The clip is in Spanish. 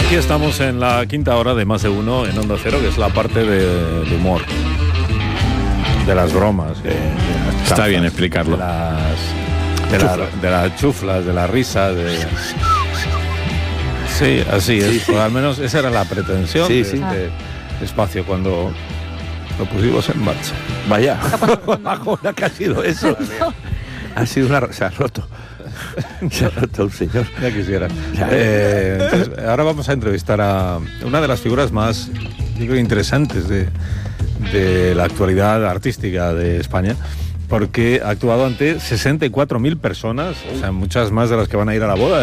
Aquí estamos en la quinta hora de Más de Uno en Onda Cero, que es la parte de humor, de las bromas. Está bien explicarlo. De las chuflas, de la risa, Sí, así es. Sí. O al menos esa era la pretensión de este espacio cuando lo pusimos en marcha. Vaya, ahora que ha sido eso. Ha sido se ha roto. Se ha roto un señor. Ya quisiera. Entonces, ahora vamos a entrevistar a una de las figuras más, yo creo, interesantes de la actualidad artística de España, porque ha actuado ante 64.000 personas, o sea, muchas más de las que van a ir a la boda